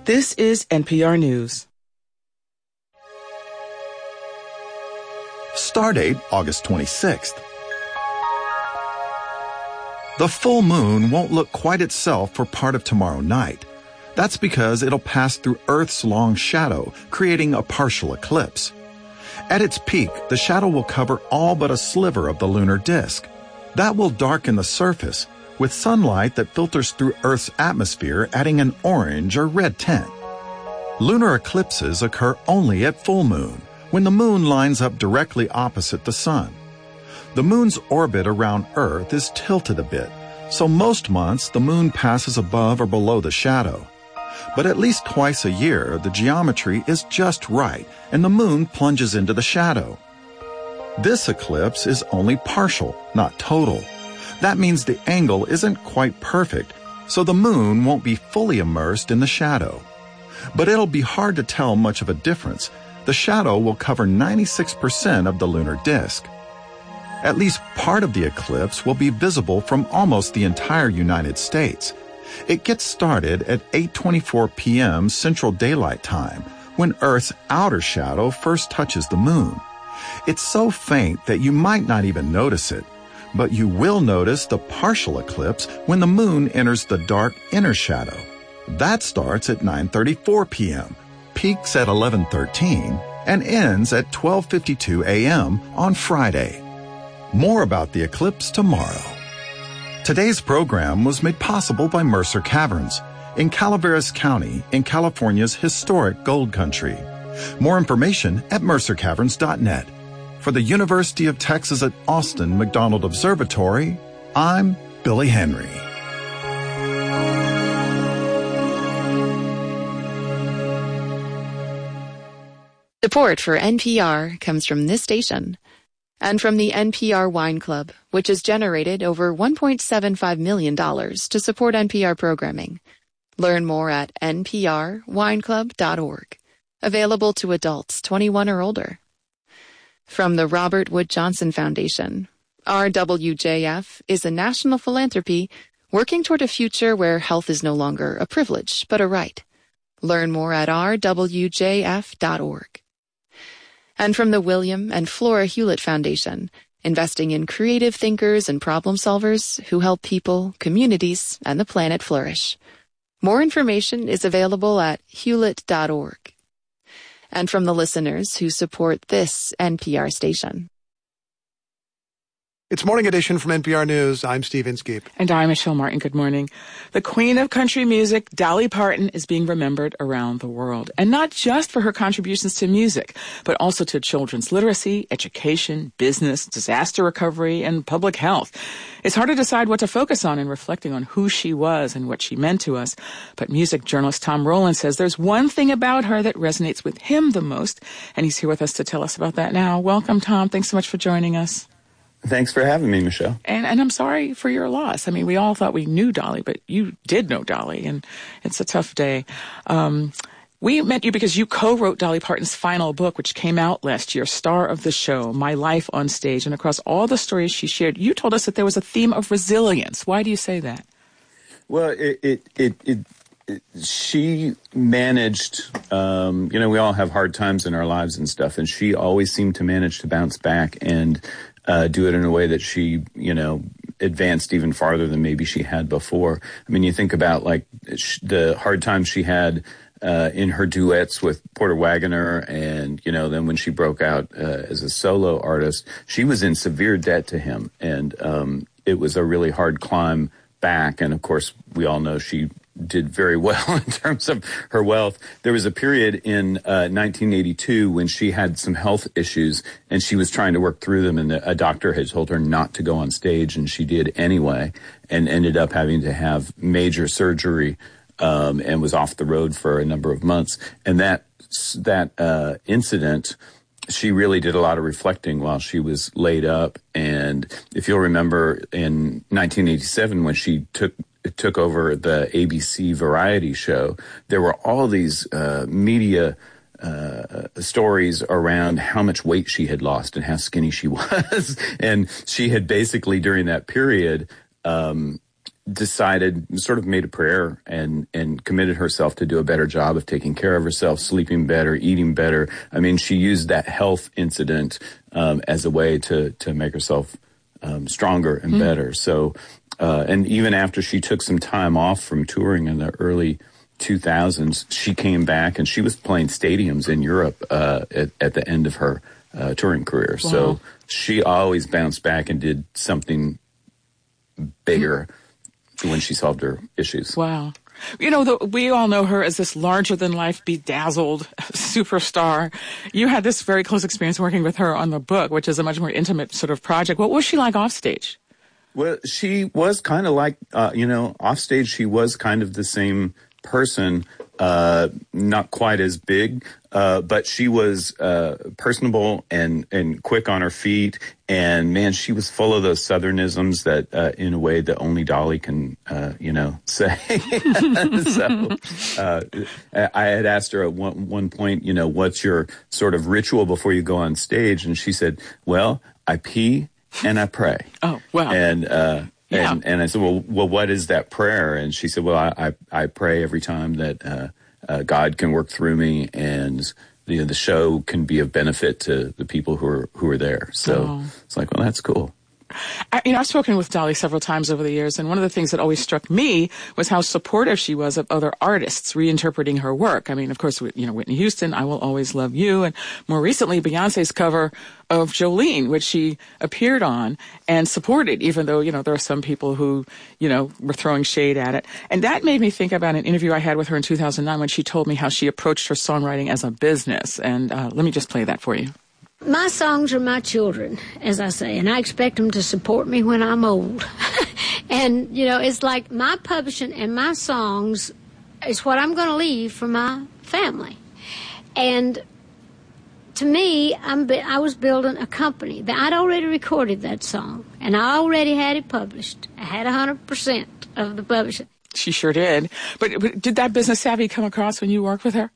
This is NPR News. Stardate, August 26th. The full moon won't look quite itself for part of tomorrow night. That's because it'll pass through Earth's long shadow, creating a partial eclipse. At its peak, the shadow will cover all but a sliver of the lunar disk. That will darken the surface, with sunlight that filters through Earth's atmosphere adding an orange or red tint. Lunar eclipses occur only at full moon, when the moon lines up directly opposite the sun. The moon's orbit around Earth is tilted a bit, so most months the moon passes above or below the shadow. But at least twice a year, the geometry is just right, and the moon plunges into the shadow. This eclipse is only partial, not total. That means the angle isn't quite perfect, so the moon won't be fully immersed in the shadow. But it'll be hard to tell much of a difference. The shadow will cover 96% of the lunar disk. At least part of the eclipse will be visible from almost the entire United States. It gets started at 8:24 p.m. Central Daylight Time, when Earth's outer shadow first touches the moon. It's so faint that you might not even notice it, but you will notice the partial eclipse when the moon enters the dark inner shadow. That starts at 9:34 p.m., peaks at 11:13, and ends at 12:52 a.m. on Friday. More about the eclipse tomorrow. Today's program was made possible by Mercer Caverns in Calaveras County in California's historic gold country. More information at mercercaverns.net. For the University of Texas at Austin McDonald Observatory, I'm Billy Henry. Support for NPR comes from this station and from the NPR Wine Club, which has generated over $1.75 million to support NPR programming. Learn more at nprwineclub.org. Available to adults 21 or older. From the Robert Wood Johnson Foundation, RWJF is a national philanthropy working toward a future where health is no longer a privilege, but a right. Learn more at rwjf.org. And from the William and Flora Hewlett Foundation, investing in creative thinkers and problem solvers who help people, communities, and the planet flourish. More information is available at hewlett.org. And from the listeners who support this NPR station. It's Morning Edition from NPR News. I'm Steve Inskeep. And I'm Michelle Martin. Good morning. The queen of country music, Dolly Parton, is being remembered around the world. And not just for her contributions to music, but also to children's literacy, education, business, disaster recovery, and public health. It's hard to decide what to focus on in reflecting on who she was and what she meant to us. But music journalist Tom Rowland says there's one thing about her that resonates with him the most. And he's here with us to tell us about that now. Welcome, Tom. Thanks so much for joining us. Thanks for having me, Michelle. And I'm sorry for your loss. I mean, we all thought we knew Dolly, but you did know Dolly, and it's a tough day. We met you because you co-wrote Dolly Parton's final book, which came out last year, Star of the Show, My Life on Stage. And across all the stories she shared, you told us that there was a theme of resilience. Why do you say that? Well, she managed, we all have hard times in our lives and stuff, and she always seemed to manage to bounce back and do it in a way that she, advanced even farther than maybe she had before. I mean, you think about like the hard times she had in her duets with Porter Wagoner, and then when she broke out as a solo artist, she was in severe debt to him, and it was a really hard climb back. And of course, we all know she did very well in terms of her wealth. There was a period in 1982 when she had some health issues and she was trying to work through them, and a doctor had told her not to go on stage, and she did anyway, and ended up having to have major surgery and was off the road for a number of months. And that incident, she really did a lot of reflecting while she was laid up. And if you'll remember, in 1987, when she took over the ABC variety show, there were all these media stories around how much weight she had lost and how skinny she was. And she had basically, during that period, sort of made a prayer and committed herself to do a better job of taking care of herself, sleeping better, eating better. I mean, she used that health incident as a way to make herself stronger and better. So, and even after she took some time off from touring in the early 2000s, she came back and she was playing stadiums in Europe at the end of her touring career. Wow. So she always bounced back and did something bigger when she solved her issues. Wow. You know, we all know her as this larger-than-life, bedazzled superstar. You had this very close experience working with her on the book, which is a much more intimate sort of project. What was she like off stage? Well, she was kind of like, off stage, she was kind of the same person, not quite as big, but she was personable and quick on her feet. And man, she was full of those Southernisms that, in a way that only Dolly can, say. So, I had asked her at one point, what's your sort of ritual before you go on stage? And she said, well, I pee and I pray. Oh, wow. And I said, well, what is that prayer? And she said, well, I pray every time that God can work through me and the show can be of benefit to the people who are there. So It's like, well, that's cool. I've spoken with Dolly several times over the years, and one of the things that always struck me was how supportive she was of other artists reinterpreting her work. I mean, of course, Whitney Houston, I Will Always Love You, and more recently, Beyonce's cover of Jolene, which she appeared on and supported, even though, there are some people who, were throwing shade at it. And that made me think about an interview I had with her in 2009 when she told me how she approached her songwriting as a business. And let me just play that for you. My songs are my children, as I say, and I expect them to support me when I'm old. And, it's like my publishing and my songs is what I'm going to leave for my family. And to me, I was building a company. I'd already recorded that song, and I already had it published. I had 100% of the publishing. She sure did. But did that business savvy come across when you worked with her?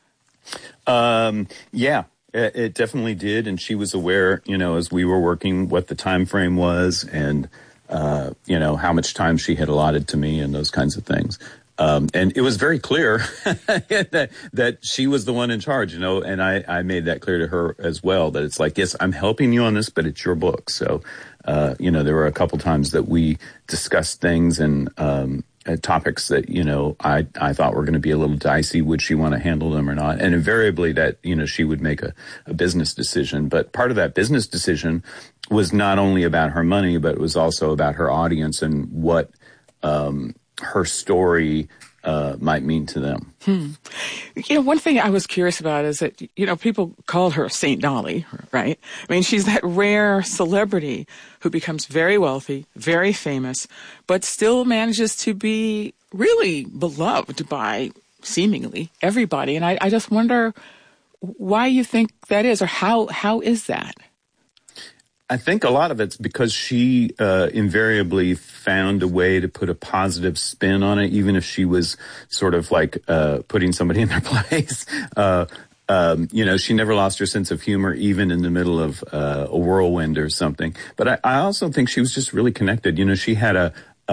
Yeah. It definitely did, and she was aware, as we were working, what the time frame was, and how much time she had allotted to me, and those kinds of things. And it was very clear that she was the one in charge, and I made that clear to her as well. That it's like, yes, I'm helping you on this, but it's your book. So, there were a couple times that we discussed things and topics that, I thought were going to be a little dicey. Would she want to handle them or not? And invariably that, she would make a business decision. But part of that business decision was not only about her money, but it was also about her audience and what her story might mean to them. One thing I was curious about is that, people call her Saint Dolly, right? I mean, she's that rare celebrity who becomes very wealthy, very famous, but still manages to be really beloved by seemingly everybody. And I just wonder why you think that is, or how is that? I think a lot of it's because she invariably found a way to put a positive spin on it, even if she was sort of like putting somebody in their place. She never lost her sense of humor, even in the middle of a whirlwind or something. But I also think she was just really connected. She had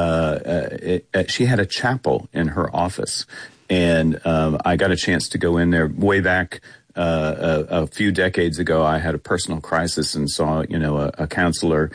a chapel in her office, and I got a chance to go in there way back. A few decades ago, I had a personal crisis and saw, a counselor,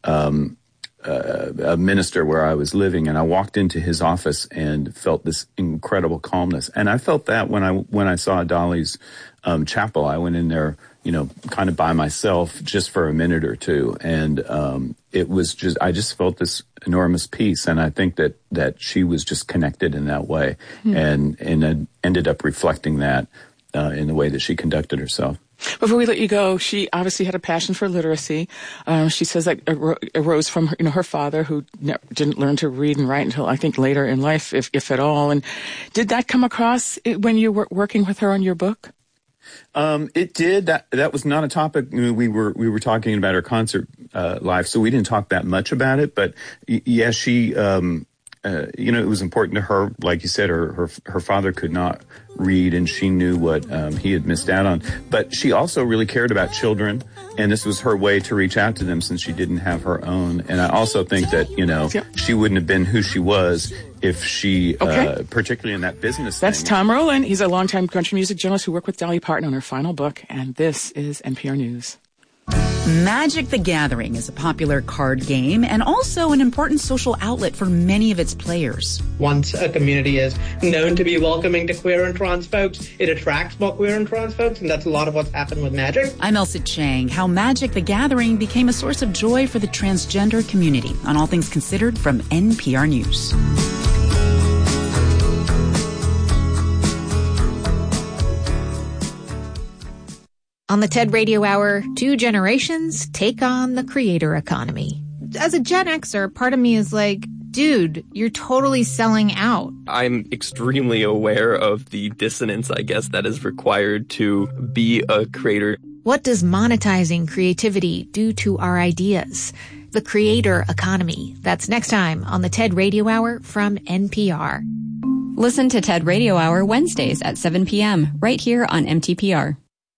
a minister where I was living, and I walked into his office and felt this incredible calmness. And I felt that when I saw Dolly's chapel. I went in there, kind of by myself just for a minute or two, and it was I just felt this enormous peace, and I think that she was just connected in that way, and ended up reflecting that in the way that she conducted herself. Before we let you go, she obviously had a passion for literacy. She says that arose from her father, who didn't learn to read and write until I think later in life, if at all. And did that come across when you were working with her on your book? It did. That was not a topic. We were talking about her concert life, so we didn't talk that much about it. But yeah, she it was important to her. Like you said, her father could not read, and she knew what he had missed out on. But she also really cared about children, and this was her way to reach out to them since she didn't have her own. And I also think that, she wouldn't have been who she was if she, particularly in that business That's thing. Tom Rowland. He's a longtime country music journalist who worked with Dolly Parton on her final book, and this is NPR News. Magic the Gathering is a popular card game and also an important social outlet for many of its players. Once a community is known to be welcoming to queer and trans folks, it attracts more queer and trans folks, and that's a lot of what's happened with Magic. I'm Elsa Chang. How Magic the Gathering became a source of joy for the transgender community on All Things Considered from NPR News. On the TED Radio Hour, two generations take on the creator economy. As a Gen Xer, part of me is like, dude, you're totally selling out. I'm extremely aware of the dissonance, I guess, that is required to be a creator. What does monetizing creativity do to our ideas? The creator economy. That's next time on the TED Radio Hour from NPR. Listen to TED Radio Hour Wednesdays at 7 p.m. right here on MTPR.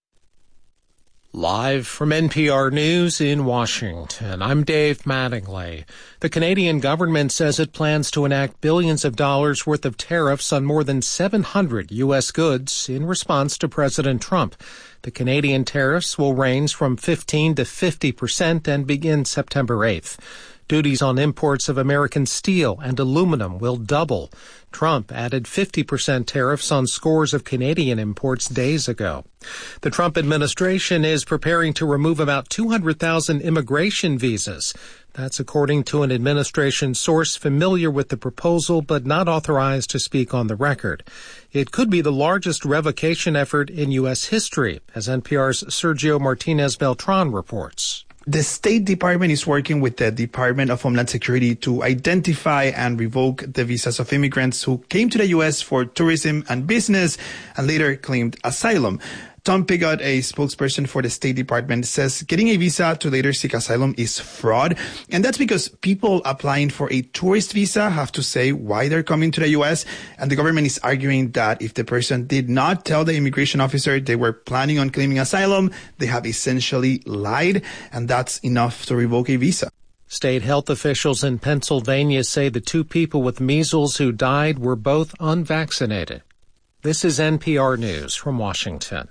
Live from NPR News in Washington, I'm Dave Mattingly. The Canadian government says it plans to enact billions of dollars worth of tariffs on more than 700 U.S. goods in response to President Trump. The Canadian tariffs will range from 15% to 50% and begin September 8th. Duties on imports of American steel and aluminum will double. Trump added 50% tariffs on scores of Canadian imports days ago. The Trump administration is preparing to remove about 200,000 immigration visas. That's according to an administration source familiar with the proposal but not authorized to speak on the record. It could be the largest revocation effort in U.S. history, as NPR's Sergio Martinez Beltran reports. The State Department is working with the Department of Homeland Security to identify and revoke the visas of immigrants who came to the U.S. for tourism and business and later claimed asylum. Tom Pigott, a spokesperson for the State Department, says getting a visa to later seek asylum is fraud. And that's because people applying for a tourist visa have to say why they're coming to the U.S. And the government is arguing that if the person did not tell the immigration officer they were planning on claiming asylum, they have essentially lied. And that's enough to revoke a visa. State health officials in Pennsylvania say the two people with measles who died were both unvaccinated. This is NPR News from Washington.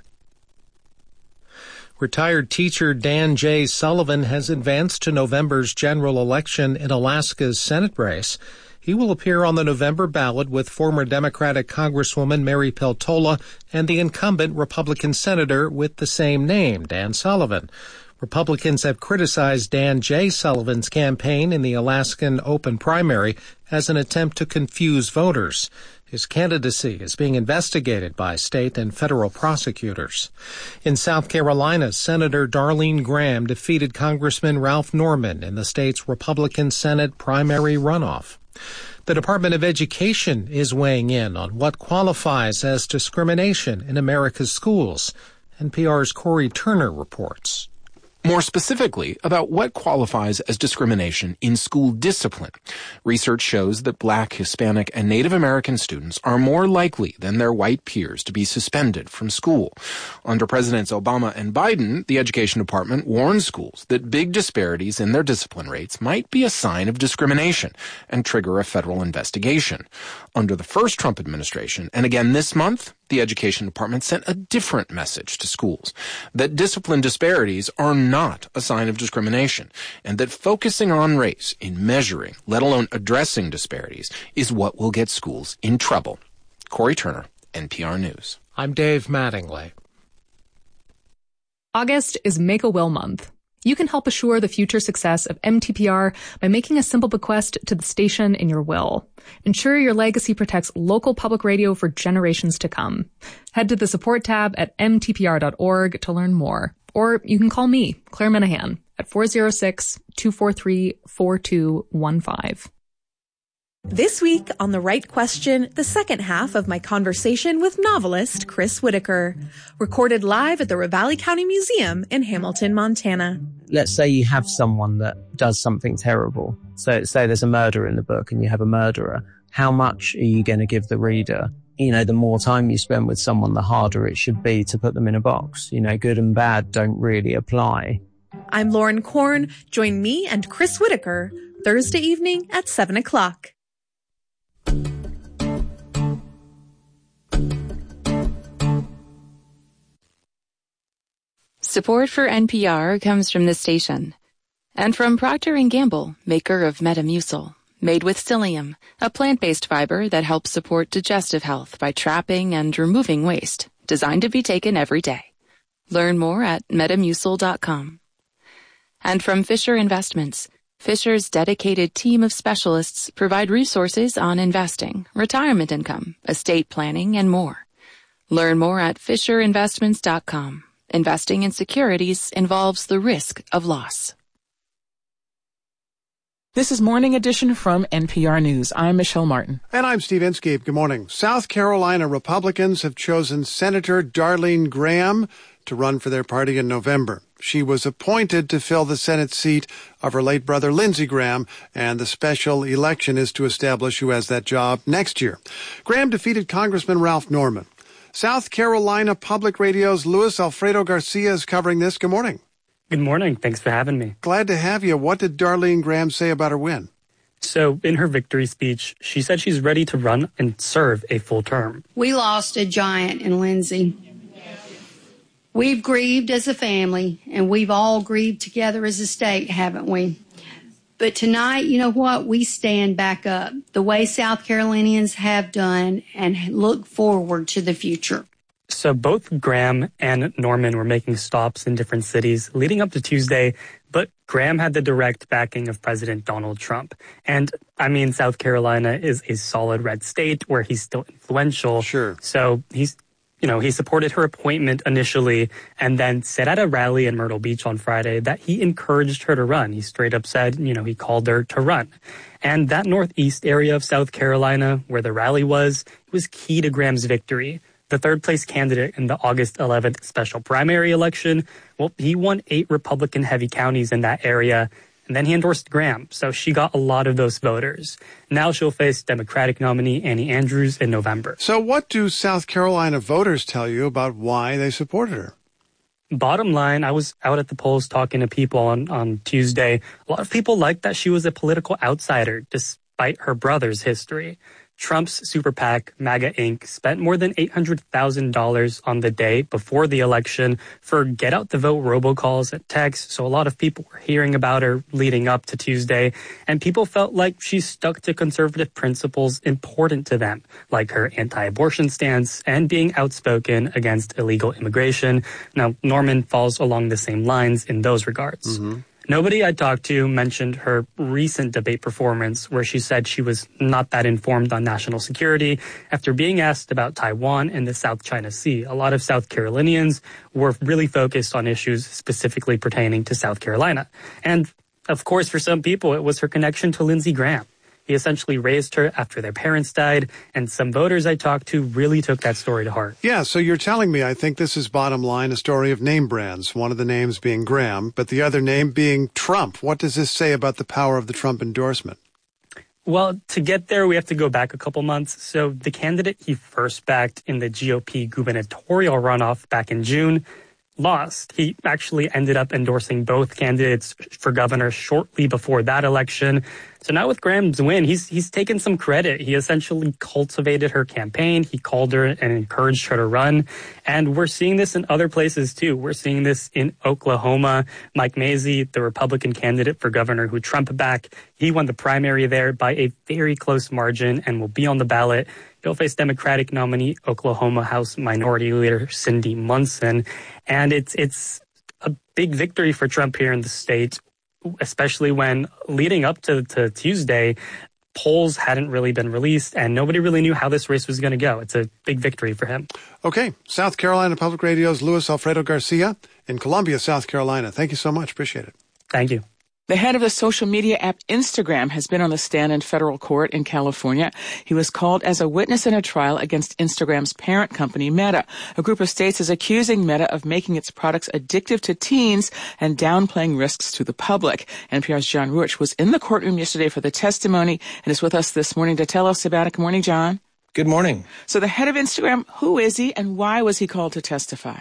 Retired teacher Dan J. Sullivan has advanced to November's general election in Alaska's Senate race. He will appear on the November ballot with former Democratic Congresswoman Mary Peltola and the incumbent Republican senator with the same name, Dan Sullivan. Republicans have criticized Dan J. Sullivan's campaign in the Alaskan open primary as an attempt to confuse voters. His candidacy is being investigated by state and federal prosecutors. In South Carolina, Senator Darlene Graham defeated Congressman Ralph Norman in the state's Republican Senate primary runoff. The Department of Education is weighing in on what qualifies as discrimination in America's schools. NPR's Corey Turner reports. More specifically, about what qualifies as discrimination in school discipline. Research shows that Black, Hispanic, and Native American students are more likely than their white peers to be suspended from school. Under Presidents Obama and Biden, the Education Department warned schools that big disparities in their discipline rates might be a sign of discrimination and trigger a federal investigation. Under the first Trump administration, and again this month, the Education Department sent a different message to schools, that discipline disparities are not a sign of discrimination, and that focusing on race in measuring, let alone addressing disparities, is what will get schools in trouble. Corey Turner, NPR News. I'm Dave Mattingly. August is Make-A-Will Month. You can help assure the future success of MTPR by making a simple bequest to the station in your will. Ensure your legacy protects local public radio for generations to come. Head to the support tab at mtpr.org to learn more. Or you can call me, Claire Minahan, at 406-243-4215. This week on The Right Question, the second half of my conversation with novelist Chris Whitaker, recorded live at the Ravalli County Museum in Hamilton, Montana. Let's say you have someone that does something terrible So say there's a murder in the book and you have a murderer. How much are you going to give the reader? You know, the more time you spend with someone, the harder it should be to put them in a box. You know, good and bad don't really apply. I'm Lauren Korn. Join me and Chris Whitaker Thursday evening at 7 o'clock. Support for NPR comes from this station and from Procter & Gamble, maker of Metamucil, made with psyllium, a plant-based fiber that helps support digestive health by trapping and removing waste, designed to be taken every day. Learn more at metamucil.com. And from Fisher Investments, Fisher's dedicated team of specialists provide resources on investing, retirement income, estate planning, and more. Learn more at fisherinvestments.com. Investing in securities involves the risk of loss. This is Morning Edition from NPR News. I'm Michelle Martin. And I'm Steve Inskeep. Good morning. South Carolina Republicans have chosen Senator Darlene Graham to run for their party in November. She was appointed to fill the Senate seat of her late brother, Lindsey Graham, and the special election is to establish who has that job next year. Graham defeated Congressman Ralph Norman. South Carolina Public Radio's Luis Alfredo Garcia is covering this. Good morning. Good morning. Thanks for having me. Glad to have you. What did Darlene Graham say about her win? So in her victory speech, she said she's ready to run and serve a full term. We lost a giant in Lindsey. We've grieved as a family, and we've all grieved together as a state, haven't we? But tonight, you know what? We stand back up the way South Carolinians have done and look forward to the future. So both Graham and Norman were making stops in different cities leading up to Tuesday, but Graham had the direct backing of President Donald Trump. And I mean, South Carolina is a solid red state where he's still influential. Sure. So he supported her appointment initially and then said at a rally in Myrtle Beach on Friday that he encouraged her to run. He straight up said, he called her to run. And that northeast area of South Carolina where the rally was key to Graham's victory. The third place candidate in the August 11th special primary election, well, he won 8 Republican-heavy counties in that area, and then he endorsed Graham, so she got a lot of those voters. Now she'll face Democratic nominee Annie Andrews in November. So what do South Carolina voters tell you about why they supported her? Bottom line, I was out at the polls talking to people on Tuesday. A lot of people liked that she was a political outsider, despite her brother's history. Trump's super PAC, MAGA Inc., spent more than $800,000 on the day before the election for get-out-the-vote robocalls and texts, so a lot of people were hearing about her leading up to Tuesday, and people felt like she stuck to conservative principles important to them, like her anti-abortion stance and being outspoken against illegal immigration. Now, Norman falls along the same lines in those regards. Mm-hmm. Nobody I talked to mentioned her recent debate performance where she said she was not that informed on national security after being asked about Taiwan and the South China Sea. A lot of South Carolinians were really focused on issues specifically pertaining to South Carolina. And, of course, for some people, it was her connection to Lindsey Graham. He essentially raised her after their parents died, and some voters I talked to really took that story to heart. Yeah, so you're telling me, I think this is bottom line, a story of name brands, one of the names being Graham, but the other name being Trump. What does this say about the power of the Trump endorsement? Well, to get there, we have to go back a couple months. So the candidate he first backed in the GOP gubernatorial runoff back in June lost. He actually ended up endorsing both candidates for governor shortly before that election. So now with Graham's win, he's taken some credit. He essentially cultivated her campaign. He called her and encouraged her to run. And we're seeing this in other places too. We're seeing this in Oklahoma. Mike Mazzei, the Republican candidate for governor who Trump backed, he won the primary there by a very close margin and will be on the ballot. He'll face Democratic nominee Oklahoma House Minority Leader Cindy Munson. And it's a big victory for Trump here in the state, especially when leading up to Tuesday, polls hadn't really been released and nobody really knew how this race was going to go. It's a big victory for him. Okay. South Carolina Public Radio's Luis Alfredo Garcia in Columbia, South Carolina. Thank you so much. Appreciate it. Thank you. The head of the social media app Instagram has been on the stand in federal court in California. He was called as a witness in a trial against Instagram's parent company, Meta. A group of states is accusing Meta of making its products addictive to teens and downplaying risks to the public. NPR's John Ruich was in the courtroom yesterday for the testimony and is with us this morning to tell us about it. Good morning, John. Good morning. So the head of Instagram, who is he and why was he called to testify?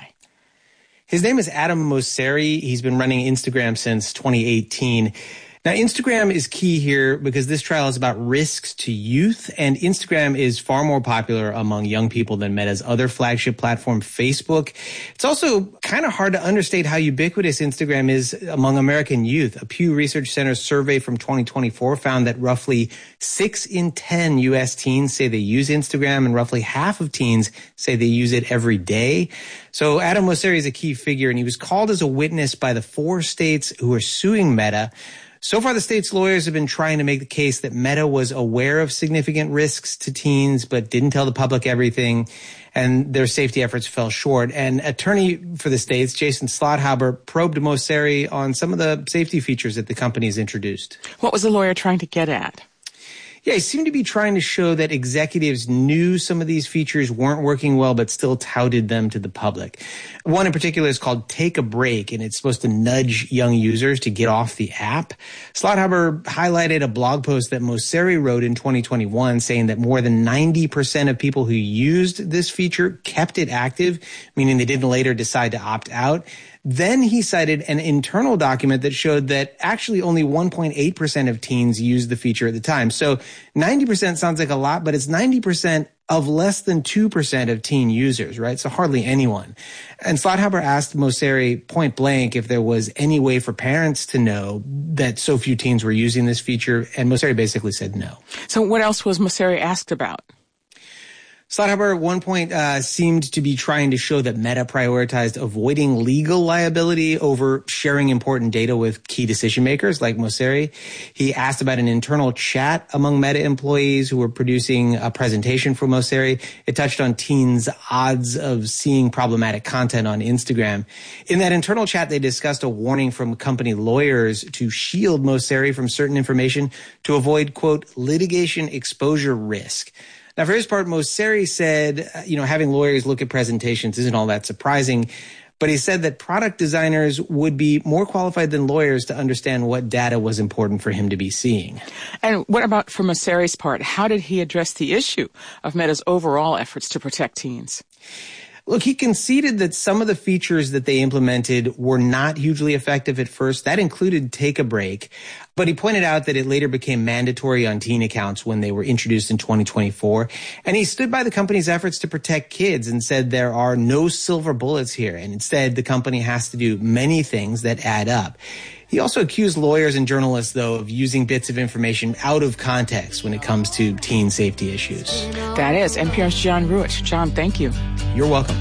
His name is Adam Mosseri. He's been running Instagram since 2018. Now, Instagram is key here because this trial is about risks to youth, and Instagram is far more popular among young people than Meta's other flagship platform, Facebook. It's also kind of hard to understate how ubiquitous Instagram is among American youth. A Pew Research Center survey from 2024 found that roughly 6 in 10 U.S. teens say they use Instagram, and roughly half of teens say they use it every day. So Adam Mosseri is a key figure, and he was called as a witness by the 4 states who are suing Meta. So far, the state's lawyers have been trying to make the case that Meta was aware of significant risks to teens, but didn't tell the public everything, and their safety efforts fell short. And attorney for the states, Jason Slotthauber, probed Mosseri on some of the safety features that the company's introduced. What was the lawyer trying to get at? Yeah, he seemed to be trying to show that executives knew some of these features weren't working well, but still touted them to the public. One in particular is called Take a Break, and it's supposed to nudge young users to get off the app. Slotthauber highlighted a blog post that Mosseri wrote in 2021 saying that more than 90% of people who used this feature kept it active, meaning they didn't later decide to opt out. Then he cited an internal document that showed that actually only 1.8% of teens used the feature at the time. So 90% sounds like a lot, but it's 90% of less than 2% of teen users, right? So hardly anyone. And Slotthauber asked Mosseri point blank if there was any way for parents to know that so few teens were using this feature, and Mosseri basically said no. So what else was Mosseri asked about? Slotthauber at one point seemed to be trying to show that Meta prioritized avoiding legal liability over sharing important data with key decision makers like Mosseri. He asked about an internal chat among Meta employees who were producing a presentation for Mosseri. It touched on teens' odds of seeing problematic content on Instagram. In that internal chat, they discussed a warning from company lawyers to shield Mosseri from certain information to avoid, quote, litigation exposure risk. Now, for his part, Mosseri said, having lawyers look at presentations isn't all that surprising, but he said that product designers would be more qualified than lawyers to understand what data was important for him to be seeing. And what about for Mosseri's part? How did he address the issue of Meta's overall efforts to protect teens? Look, he conceded that some of the features that they implemented were not hugely effective at first. That included Take a Break. But he pointed out that it later became mandatory on teen accounts when they were introduced in 2024. And he stood by the company's efforts to protect kids and said there are no silver bullets here. And instead, the company has to do many things that add up. He also accused lawyers and journalists, though, of using bits of information out of context when it comes to teen safety issues. That is NPR's John Ruich. John, thank you. You're welcome.